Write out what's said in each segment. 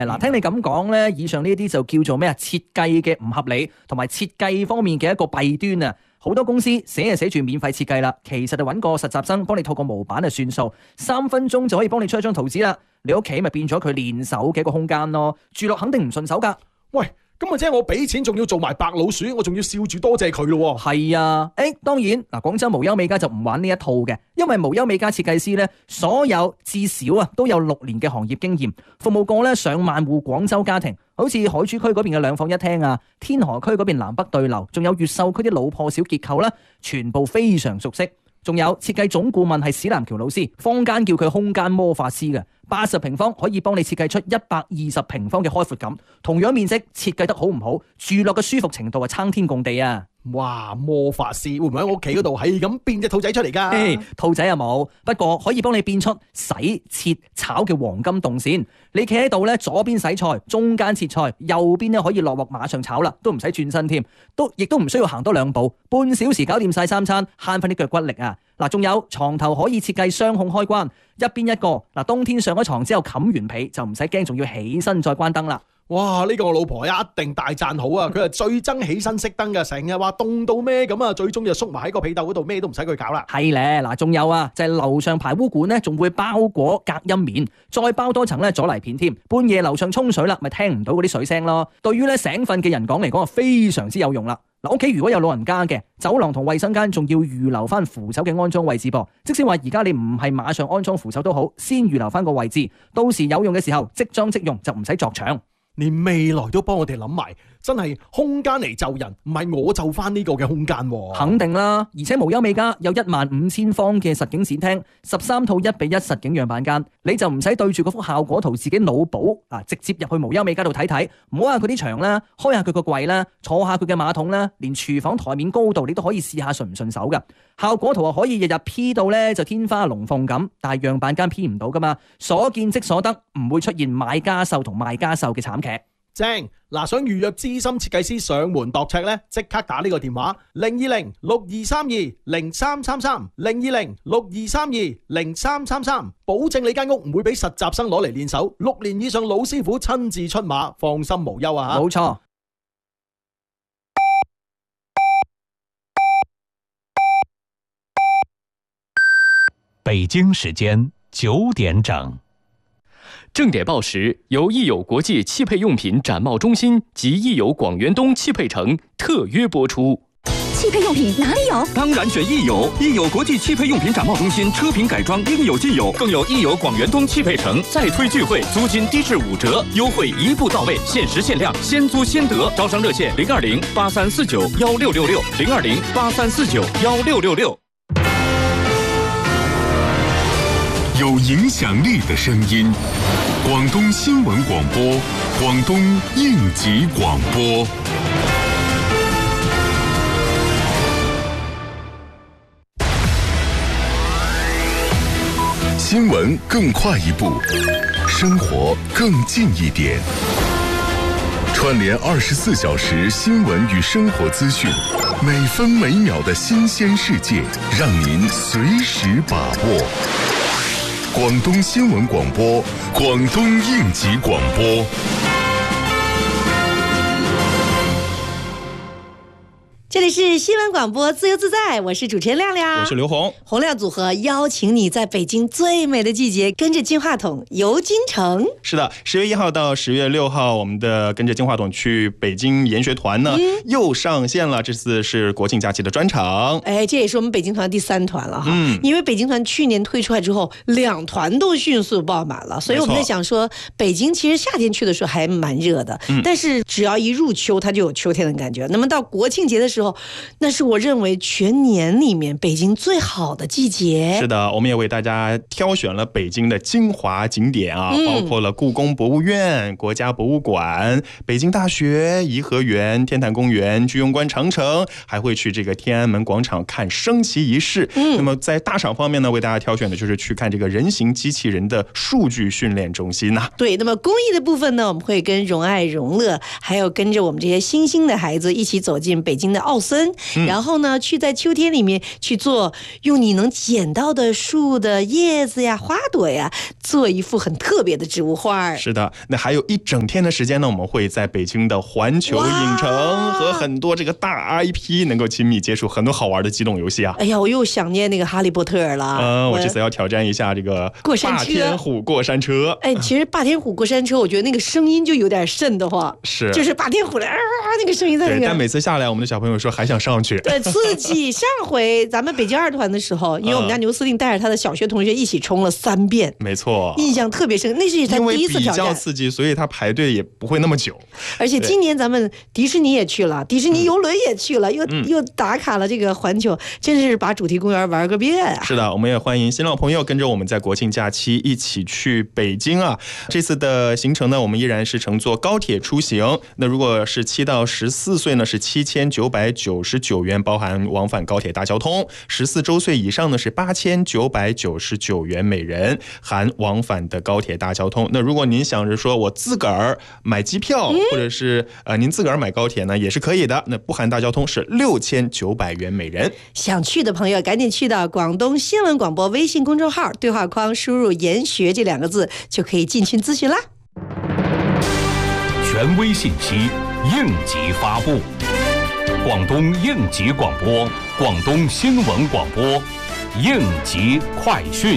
嗱，聽你咁講咧，以上呢啲就叫做咩啊？設計嘅唔合理，同埋設計方面嘅一個弊端啊！好多公司寫住免費設計啦，其實就揾個實習生幫你套個模板就算數，3分鐘就可以幫你出一張圖紙啦。你屋企咪變咗佢練手嘅一個空間咯，住落肯定唔順手㗎。 喂，咁啊即係我俾錢仲要做埋白老鼠，我仲要笑住多謝佢咯。 係啊，當然嗱，廣州無憂美家就唔玩呢一套嘅，因為無憂美家設計師咧，所有至少都有6年嘅行業經驗，服務過咧上萬戶廣州家庭，好似海珠區嗰邊嘅2房1廳啊，天河區嗰邊南北對流，仲有越秀區啲老破小結構啦，全部非常熟悉。仲有設計總顧問係史南橋老師，坊間叫佢空間魔法師嘅，80平方可以幫你設計出120平方嘅開闊感，同樣面積設計得好唔好，住落嘅舒服程度係撐天共地啊！ 哇，魔法師會唔會喺我屋企嗰度係咁變隻兔仔出嚟㗎？ 兔仔又冇，不過可以幫你變出洗、切、炒嘅黃金動線。你企喺度咧，左邊洗菜，中間切菜，右邊咧可以落鑊馬上炒啦，都唔使轉身添，亦都唔需要行多2步，半小時搞掂晒3餐，慳翻啲腳骨力啊！嗱，仲有床頭可以設計雙控開關，一邊一個。嗱，冬天上咗床之後冚完被就唔使驚，仲要起身再關燈啦。 哇！呢個我老婆一定大讚好啊！佢係最憎起身熄燈嘅，成日話凍到咩咁啊，最終就縮埋喺個被竇嗰度，咩都唔使佢搞啦。係咧，嗱，仲有啊，就係樓上排污管咧，仲會包裹隔音棉，再包多層咧阻泥片添。半夜樓上沖水啦，咪聽唔到嗰啲水聲咯。對於咧醒瞓嘅人講嚟講啊，非常之有用啦。嗱，屋企如果有老人家嘅，走廊同衛生間仲要預留翻扶手嘅安裝位置噃。即使話而家你唔係馬上安裝扶手都好，先預留翻個位置，到時有用嘅時候即裝即用，就唔使作牆。 連未來都幫我哋諗埋，真係空間嚟就人，唔係我就翻呢個嘅空間。 肯定啦，而且無憂美家有15000方嘅實景展廳，13套1:1實景樣板間，你就唔使對住嗰幅效果圖自己腦補啊，直接入去無憂美家度睇睇，摸下佢啲牆啦，開下佢個櫃啦，坐下佢嘅馬桶啦，連廚房台面高度你都可以試下順唔順手噶。效果圖可以日日 P 到咧就天花龍鳳咁，但係樣板間 P 唔到噶嘛，所見即所得，唔會出現買家秀同賣家秀嘅慘劇。 正嗱，想預約資深設計師上門度尺咧，即刻打呢個電話020-6232-0333，020-6232-0333，保證你間屋唔會俾實習生攞嚟練手，6年以上老師傅親自出馬，放心無憂啊！ 冇錯。 北京時間9點整。 正點報時由益友國際汽配用品展貿中心及益友廣園東汽配城特約播出。 汽配用品哪裡有？ 當然選益友，益友國際汽配用品展貿中心車品改裝應有盡有，更有益友廣園東汽配城再推聚會，租金低至5折，優惠一步到位，限時限量，先租先得。招商熱線020-8349-1666，020-8349-1666。 有影響力的聲音，廣東新聞廣播，廣東應急廣播。新聞更快一步，生活更近一點。串聯24小時新聞與生活資訊，每分每秒的新鮮世界，讓您隨時把握。廣東新聞廣播，廣東應急廣播。 这里是新闻广播自由自在，我是主持人亮亮， 我是刘红。 洪亮组合邀请你在北京最美的季节，跟着金话筒游京城。 是的，10月1号到10月6号，我们的跟着金话筒去北京研学团呢，又上线了。这次是国庆假期的专场。 哎，这也是我们北京团第3团了哈。因为北京团去年推出来之后，2团都迅速爆满了，所以我们在想说，北京其实夏天去的时候还蛮热的，但是只要一入秋，它就有秋天的感觉。那么到国庆节的时候，那是我认为全年里面北京最好的季节。 是的，我们也为大家挑选了北京的精华景点啊，包括了故宫博物院、国家博物馆、北京大学、颐和园、天坛公园、居庸关长城，还会去这个天安门广场看升旗仪式。那么在大赏方面呢，为大家挑选的就是去看这个人形机器人的数据训练中心呐。 对，那么公益的部分呢，我们会跟荣爱荣乐，还有跟着我们这些新兴的孩子一起走进北京的奥森，然后呢去在秋天里面去做，用你能捡到的树的叶子呀、花朵呀，做一幅很特别的植物画。 是的，那还有一整天的时间呢，我们会在北京的环球影城和很多这个大 IP 能够亲密接触很多好玩的机动游戏啊。 哎呀，我又想念那个哈利波特了。 我这次要挑战一下这个过山车， 霸天虎过山车。 哎，其实霸天虎过山车，我觉得那个声音就有点瘆得慌，就是霸天虎的那个声音在那个。 对，但每次下来，我们的小朋友说还想上去。 对，刺激。上回咱们北京2团的时候，因为我们家牛司令带着他的小学同学一起冲了3遍， 没错， 印象特别深。那是他第一次挑战， 因为比较刺激，所以他排队也不会那么久。 而且今年咱们迪士尼也去了，迪士尼游轮也去了，又打卡了这个环球，真是把主题公园玩个遍啊。 是的，我们也欢迎新老朋友跟着我们在国庆假期一起去北京啊。这次的行程呢，我们依然是乘坐高铁出行。那如果是7到14岁呢，是7999元，包含往返高铁大交通；14周岁以上呢，是8999元每人，含往返的高铁大交通。那如果您想着说我自个儿买机票，或者是您自个儿买高铁呢，也是可以的。那不含大交通是6900元每人。 想去的朋友赶紧去到广东新闻广播微信公众号对话框输入研学这2个字，就可以进群咨询啦。 权威信息，应急发布。广东应急广播，广东新闻广播，应急快讯。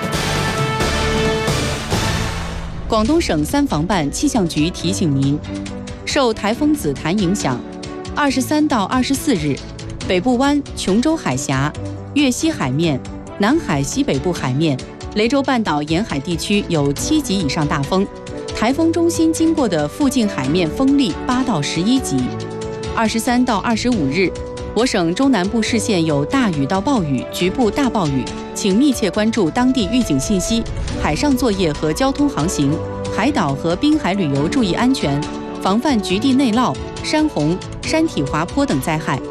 广东省3防办气象局提醒您，受台风紫檀影响，23到24日，北部湾、琼州海峡、粤西海面、南海西北部海面、雷州半岛沿海地区有7级以上大风，台风中心经过的附近海面风力8到11级。23到25日，我省中南部市县有大雨到暴雨、局部大暴雨，请密切关注当地预警信息，海上作业和交通航行，海岛和滨海旅游注意安全，防范局地内涝、山洪、山体滑坡等灾害。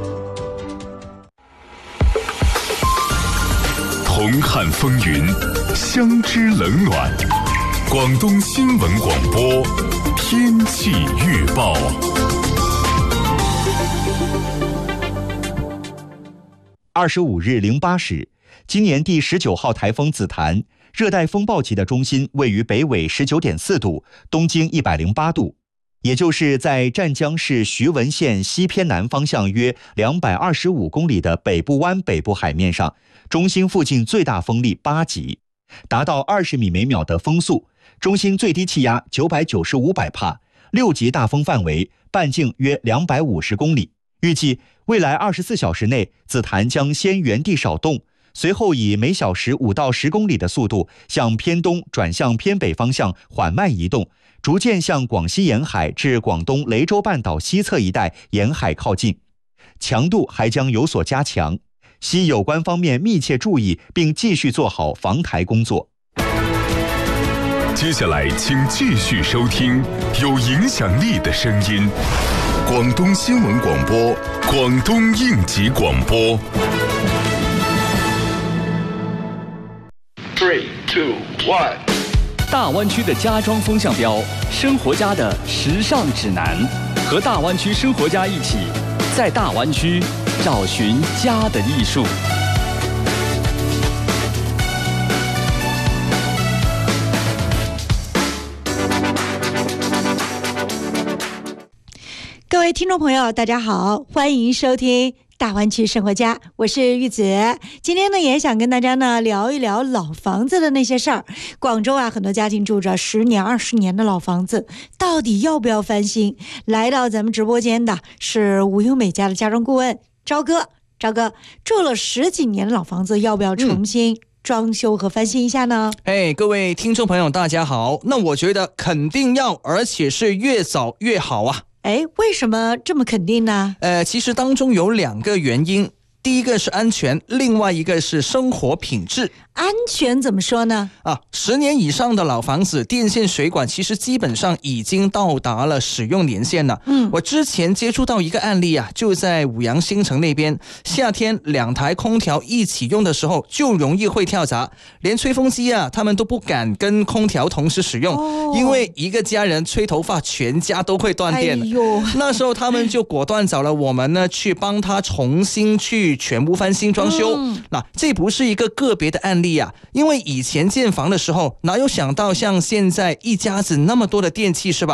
同看风云，相知冷暖。广东新闻广播天气预报。 25日08时，今年第19号台风紫檀热带风暴级的中心位于北纬19.4度，东经108度，也就是在湛江市徐闻县西偏南方向约225公里的北部湾北部海面上，中心附近最大风力8级，达到20米每秒的风速，中心最低气压995百帕，6级大风范围，半径约250公里。预计未来24小时内，紫檀将先原地扰动，随后以每小时5到10公里的速度向偏东转向偏北方向缓慢移动，逐渐向广西沿海至广东雷州半岛西侧一带沿海靠近，强度还将有所加强，希有关方面密切注意，并继续做好防台工作。 接下来请继续收听有影响力的声音，广东新闻广播，广东应急广播。 3、2、1。大湾区的家装风向标，生活家的时尚指南，和大湾区生活家一起，在大湾区找寻家的艺术。 各位听众朋友大家好，欢迎收听大湾区生活家，我是玉子。今天呢，也想跟大家呢聊一聊老房子的那些事儿。广州啊，很多家庭住着10年、20年的老房子，到底要不要翻新？来到咱们直播间的是吴优美家的家装顾问赵哥。赵哥，住了10几年的老房子，要不要重新装修和翻新一下呢？ 各位听众朋友大家好，那我觉得肯定要，而且是越早越好啊。 为什么这么肯定呢？ 其实当中有2个原因。 第一个是安全，另外一个是生活品质。 安全怎么说呢 ？10年以上的老房子，电线水管其实基本上已经到达了使用年限了。我之前接触到一个案例啊，就在五羊新城那边，夏天2台空调一起用的时候就容易会跳闸，连吹风机啊他们都不敢跟空调同时使用，因为一个家人吹头发全家都会断电。那时候他们就果断找了我们呢去帮他重新去全部翻新装修。这不是一个个别的案例啊，因为以前建房的时候哪有想到像现在一家子那么多的电器是吧？